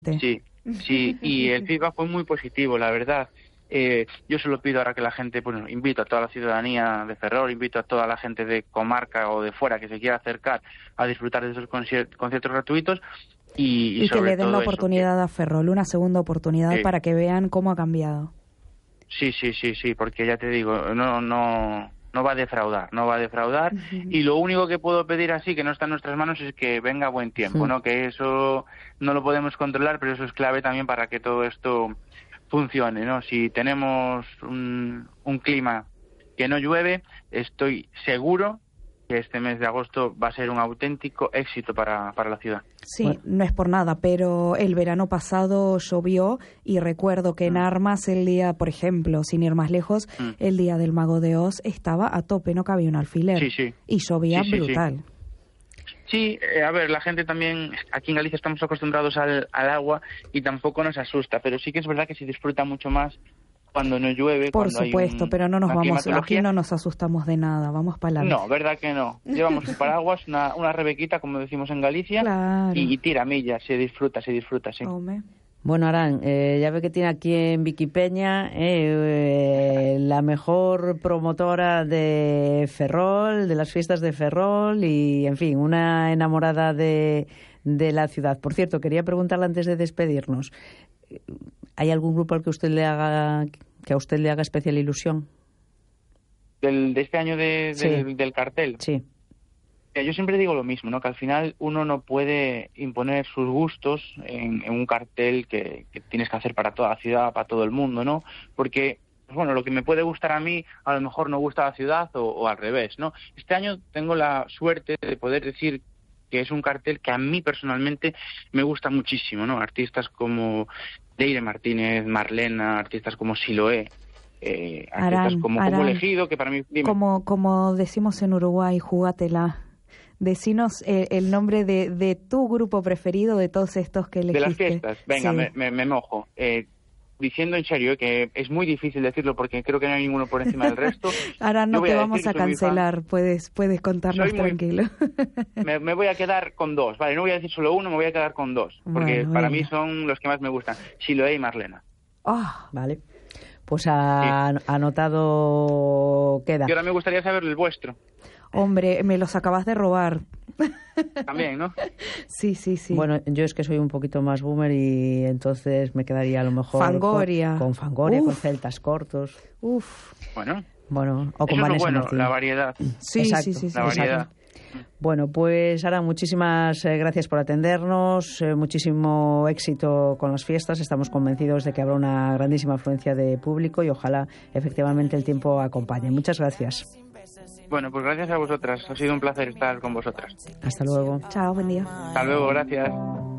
Sí, sí, y el feedback fue muy positivo, la verdad. Yo se lo pido ahora que la gente, bueno, invito a toda la ciudadanía de Ferrol, invito a toda la gente de comarca o de fuera que se quiera acercar a disfrutar de esos conciertos gratuitos y que sobre le den todo la oportunidad a Ferrol, una segunda oportunidad para que vean cómo ha cambiado. Sí, porque ya te digo, no va a defraudar, y lo único que puedo pedir así, que no está en nuestras manos, es que venga buen tiempo, ¿no? Que eso no lo podemos controlar, pero eso es clave también para que todo esto funcione, ¿no? Si tenemos un clima que no llueve, estoy seguro que este mes de agosto va a ser un auténtico éxito para la ciudad. Sí, no es por nada, pero el verano pasado llovió y recuerdo que en Armas el día, por ejemplo, sin ir más lejos, el día del Mago de Oz estaba a tope, no cabía un alfiler. Sí. Y llovía brutal. Sí, a ver, la gente también, aquí en Galicia estamos acostumbrados al agua y tampoco nos asusta, pero sí que es verdad que se disfruta mucho más cuando no llueve. Por supuesto, pero no nos vamos, aquí no nos asustamos de nada, vamos para adelante. No, verdad que no. Llevamos un paraguas, una rebequita, como decimos en Galicia, claro. y tiramillas, se disfruta, sí. Hombre. Bueno, Arán, ya ve que tiene aquí en Viquipeña la mejor promotora de Ferrol, de las fiestas de Ferrol y, en fin, una enamorada de la ciudad. Por cierto, quería preguntarle antes de despedirnos, ¿hay algún grupo al que a usted le haga especial ilusión? De este año del cartel. Sí. Yo siempre digo lo mismo, ¿no? Que al final uno no puede imponer sus gustos en un cartel que tienes que hacer para toda la ciudad, para todo el mundo, ¿no? Porque, pues bueno, lo que me puede gustar a mí, a lo mejor no gusta a la ciudad o al revés, ¿no? Este año tengo la suerte de poder decir que es un cartel que a mí personalmente me gusta muchísimo, ¿no? Artistas como Deire Martínez, Marlena, artistas como Siloé, artistas como Elegido, que para mí... Como decimos en Uruguay, jugátela. Decinos el nombre de tu grupo preferido de todos estos que elegiste. De las fiestas, venga, sí. me mojo. Diciendo en serio que es muy difícil decirlo porque creo que no hay ninguno por encima del resto. Ahora no te vamos a cancelar, puedes contarnos tranquilo. Me voy a quedar con dos, vale, no voy a decir solo uno, me voy a quedar con dos, porque para mí son los que más me gustan, Siloé y Marlena. Vale, pues anotado queda. Y ahora me gustaría saber el vuestro. Hombre, me los acabas de robar. También, ¿no? Sí. Bueno, yo es que soy un poquito más boomer y entonces me quedaría a lo mejor Fangoria. Con Fangoria, con Celtas Cortos. Bueno, o con Vanessa Martín. La variedad. Sí, exacto, sí. La variedad. Bueno, pues Ara, muchísimas gracias por atendernos, muchísimo éxito con las fiestas, estamos convencidos de que habrá una grandísima afluencia de público y ojalá efectivamente el tiempo acompañe. Muchas gracias. Bueno, pues gracias a vosotras, ha sido un placer estar con vosotras. Hasta luego. Chao, buen día. Hasta luego, gracias.